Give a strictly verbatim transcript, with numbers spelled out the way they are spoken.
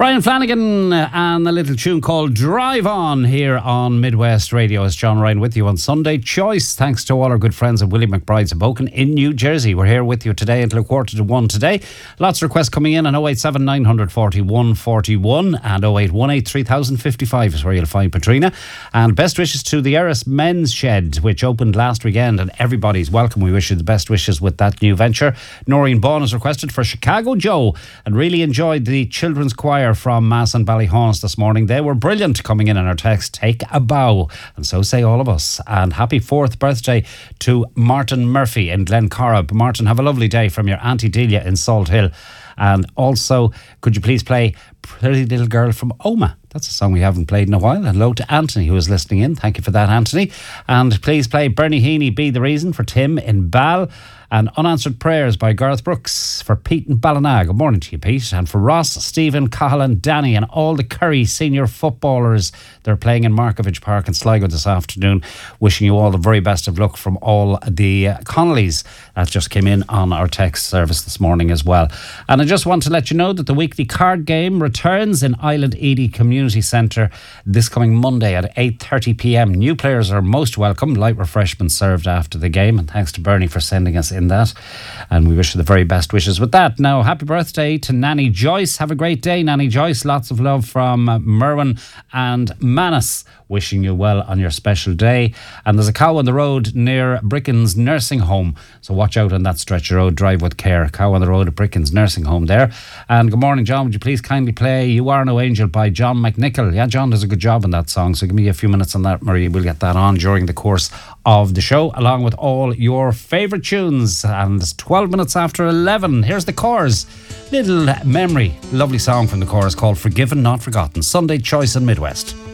Brian Flanagan and a little tune called Drive On here on Midwest Radio. It's John Ryan with you on Sunday Choice. Thanks to all our good friends at Willie McBride's Aboken in New Jersey. We're here with you today until a quarter to one today. Lots of requests coming in on oh eight seven nine four one four one and oh eight one eight three thousand fifty-five is where you'll find Patrina. And best wishes to the Eris Men's Shed, which opened last weekend, and everybody's welcome. We wish you the best wishes with that new venture. Noreen Bawn has requested for Chicago Joe and really enjoyed the children's choir from Mass and Ballyhauns this morning. They were brilliant, coming in on our text. Take a bow. And so say all of us. And happy fourth birthday to Martin Murphy in Glencorrib. Martin, have a lovely day from your Auntie Delia in Salt Hill. And also, could you please play Pretty Little Girl from Oma? That's a song we haven't played in a while. Hello to Anthony, who is listening in. Thank you for that, Anthony. And please play Bernie Heaney, Be the Reason, for Tim in Bal. And Unanswered Prayers by Garth Brooks for Pete in Ballina. Good morning to you, Pete. And for Ross, Stephen, Cahill and Danny and all the Curry senior footballers. They're playing in Markovich Park in Sligo this afternoon. Wishing you all the very best of luck from all the uh, Connollys. That just came in on our text service this morning as well. And I just want to let you know that the weekly card game returns in Island Eady Community Centre this coming Monday at eight thirty p m. New players are most welcome. Light refreshments served after the game. And thanks to Bernie for sending us in that, and we wish you the very best wishes with that. Now, happy birthday to Nanny Joyce. Have a great day, Nanny Joyce. Lots of love from uh, Merwin and Manus, wishing you well on your special day. And there's a cow on the road near Bricken's Nursing Home, so watch out on that stretch of road. Drive with care. Cow on the road at Bricken's Nursing Home there. And good morning, John. Would you please kindly play You Are No Angel by John McNichol? Yeah, John does a good job on that song, so give me a few minutes on that, Marie. We'll get that on during the course of the show, along with all your favourite tunes. And it's twelve minutes after eleven. Here's the Corrs. Little Memory. Lovely song from the Corrs called Forgiven Not Forgotten. Sunday Choice in Midwest.